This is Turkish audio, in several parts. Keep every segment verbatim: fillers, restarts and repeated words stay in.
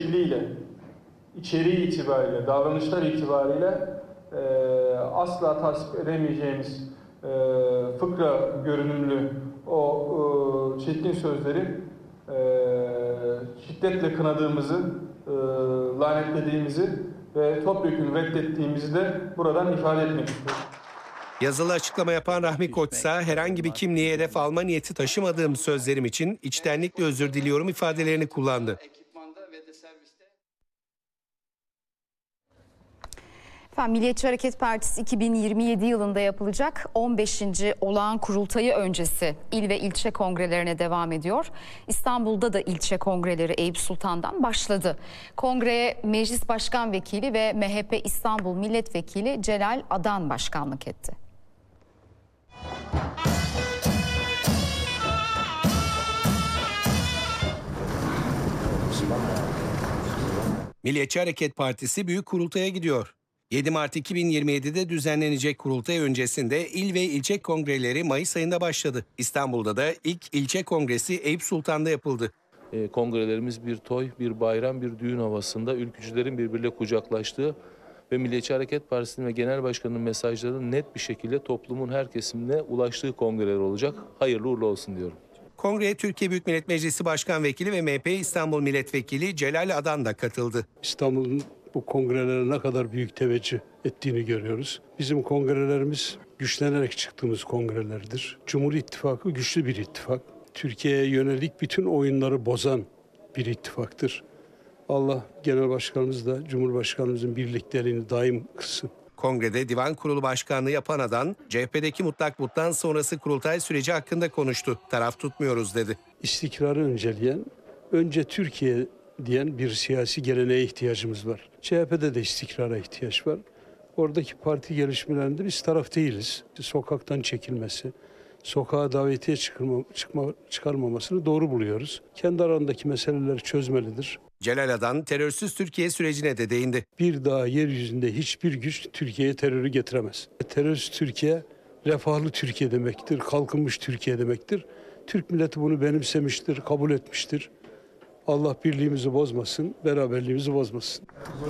Diliyle, içeriği itibariyle, davranışlar itibariyle e, asla tasvip edemeyeceğimiz e, fıkra görünümlü o e, çirkin sözleri e, şiddetle kınadığımızı, e, lanetlediğimizi ve topyekun reddettiğimizi de buradan ifade etmek istiyorum. Yazılı açıklama yapan Rahmi Koçsa, herhangi bir kimliğe hedef alma niyeti taşımadığım sözlerim için içtenlikle özür diliyorum ifadelerini kullandı. Efendim, Milliyetçi Hareket Partisi iki bin yirmi yedi yılında yapılacak on beşinci olağan kurultayı öncesi il ve ilçe kongrelerine devam ediyor. İstanbul'da da ilçe kongreleri Eyüp Sultan'dan başladı. Kongreye Meclis Başkan Vekili ve M H P İstanbul Milletvekili Celal Adan başkanlık etti. Milliyetçi Hareket Partisi Büyük Kurultay'a gidiyor. yedi Mart iki bin yirmi yedi'de düzenlenecek kurultay öncesinde il ve ilçe kongreleri Mayıs ayında başladı. İstanbul'da da ilk ilçe kongresi Eyüp Sultan'da yapıldı. E, kongrelerimiz bir toy, bir bayram, bir düğün havasında ülkücülerin birbiriyle kucaklaştığı ve Milliyetçi Hareket Partisi'nin ve Genel Başkanı'nın mesajlarının net bir şekilde toplumun her kesimine ulaştığı kongreler olacak. Hayırlı uğurlu olsun diyorum. Kongreye Türkiye Büyük Millet Meclisi Başkan Vekili ve M H P İstanbul Milletvekili Celal Adan da katıldı. İstanbul'un bu kongrelere ne kadar büyük teveccüh ettiğini görüyoruz. Bizim kongrelerimiz güçlenerek çıktığımız kongrelerdir. Cumhur İttifakı güçlü bir ittifak. Türkiye'ye yönelik bütün oyunları bozan bir ittifaktır. Allah Genel Başkanımızla Cumhurbaşkanımızın birlikteliğini daim kılsın. Kongrede Divan Kurulu Başkanlığı yapan Adan, C H P'deki mutlak muttan sonrası kurultay süreci hakkında konuştu. Taraf tutmuyoruz dedi. İstikrarı önceleyen, önce Türkiye diyen bir siyasi geleneğe ihtiyacımız var. C H P'de de istikrara ihtiyaç var. Oradaki parti gelişmelerinde biz taraf değiliz. Sokaktan çekilmesi, sokağa davetiye çıkma, çıkma, çıkarmamasını doğru buluyoruz. Kendi arasındaki meseleleri çözmelidir. Celal Adan terörsüz Türkiye sürecine de değindi. Bir daha yeryüzünde hiçbir güç Türkiye'ye terörü getiremez. Terörsüz Türkiye, refahlı Türkiye demektir, kalkınmış Türkiye demektir. Türk milleti bunu benimsemiştir, kabul etmiştir. Allah birliğimizi bozmasın, beraberliğimizi bozmasın.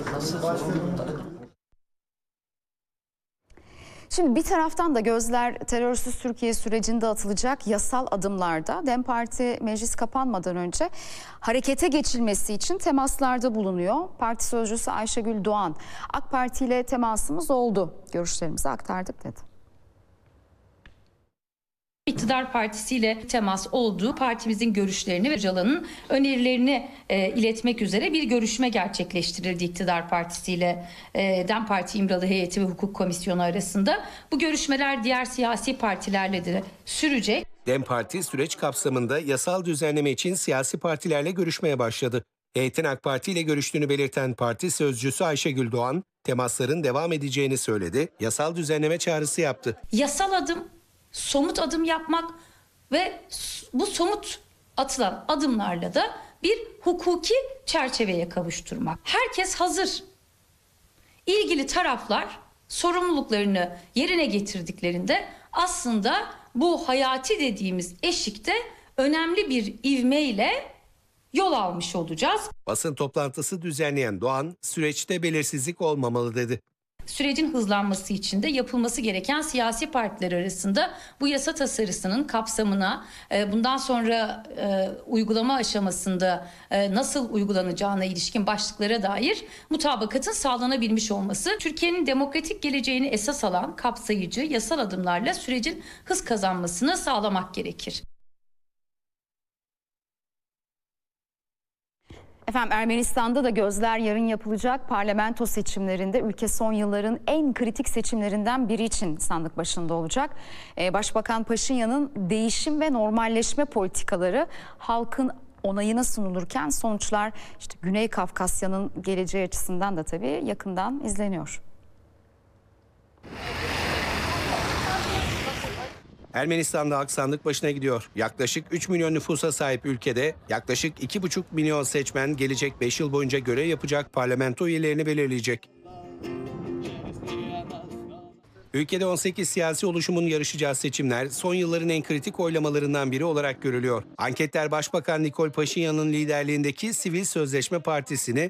Şimdi bir taraftan da gözler terörsüz Türkiye sürecinde atılacak yasal adımlarda. DEM Parti meclis kapanmadan önce harekete geçilmesi için temaslarda bulunuyor. Parti sözcüsü Ayşegül Doğan, AK Parti ile temasımız oldu, görüşlerimizi aktardık dedi. İktidar partisiyle temas oldu. Partimizin görüşlerini ve Öcalan'ın önerilerini e, iletmek üzere bir görüşme gerçekleştirildi iktidar partisiyle e, DEM Parti İmralı Heyeti ve Hukuk Komisyonu arasında. Bu görüşmeler diğer siyasi partilerle de sürecek. DEM Parti süreç kapsamında yasal düzenleme için siyasi partilerle görüşmeye başladı. Heyetin AK Parti ile görüştüğünü belirten parti sözcüsü Ayşegül Doğan, temasların devam edeceğini söyledi, yasal düzenleme çağrısı yaptı. Yasal adım, somut adım yapmak ve bu somut atılan adımlarla da bir hukuki çerçeveye kavuşturmak. Herkes hazır. İlgili taraflar sorumluluklarını yerine getirdiklerinde aslında bu hayati dediğimiz eşikte önemli bir ivmeyle yol almış olacağız. Basın toplantısı düzenleyen Doğan, süreçte belirsizlik olmamalı dedi. Sürecin hızlanması için de yapılması gereken siyasi partiler arasında bu yasa tasarısının kapsamına, bundan sonra uygulama aşamasında nasıl uygulanacağına ilişkin başlıklara dair mutabakatın sağlanabilmiş olması, Türkiye'nin demokratik geleceğini esas alan kapsayıcı yasal adımlarla sürecin hız kazanmasını sağlamak gerekir. Efendim, Ermenistan'da da gözler yarın yapılacak parlamento seçimlerinde. Ülke son yılların en kritik seçimlerinden biri için sandık başında olacak. Ee, Başbakan Paşinyan'ın değişim ve normalleşme politikaları halkın onayına sunulurken sonuçlar işte Güney Kafkasya'nın geleceği açısından da tabii yakından izleniyor. Ermenistan'da halk sandık başına gidiyor. Yaklaşık üç milyon nüfusa sahip ülkede yaklaşık iki buçuk milyon seçmen gelecek beş yıl boyunca görev yapacak parlamento üyelerini belirleyecek. Ülkede on sekiz siyasi oluşumun yarışacağı seçimler son yılların en kritik oylamalarından biri olarak görülüyor. Anketler Başbakan Nikol Paşinyan'ın liderliğindeki Sivil Sözleşme Partisi'ni